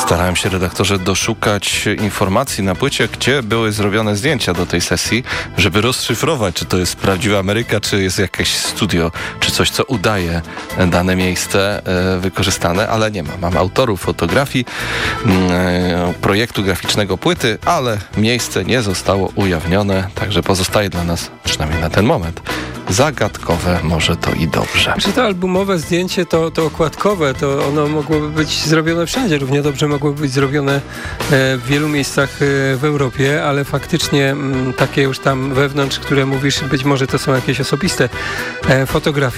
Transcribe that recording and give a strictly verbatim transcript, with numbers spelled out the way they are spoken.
Starałem się, redaktorze, doszukać informacji na płycie, gdzie były zrobione zdjęcia do tej sesji, żeby rozszyfrować, czy to jest prawdziwa Ameryka, czy jest jakieś studio, czy coś, co udaje dane miejsce e, wykorzystane, ale nie ma. Mam autorów fotografii, e, projektu graficznego płyty, ale miejsce nie zostało ujawnione, także pozostaje dla nas, przynajmniej na ten moment, zagadkowe, może to i dobrze. Czy to albumowe zdjęcie, to, to okładkowe, to ono mogłoby być zrobione wszędzie. Równie dobrze mogłoby być zrobione w wielu miejscach w Europie, ale faktycznie takie już tam wewnątrz, które mówisz, być może to są jakieś osobiste fotografie.